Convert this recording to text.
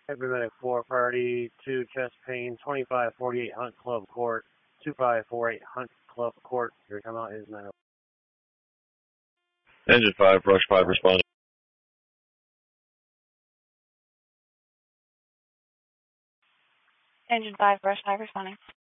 Everybody 4 Priority 2 Chest Pain 2548 Hunt Club Court 2548 Hunt Club Court. Your timeout is now. Engine 5, Rush 5 responding. Engine 5, Rush 5 responding.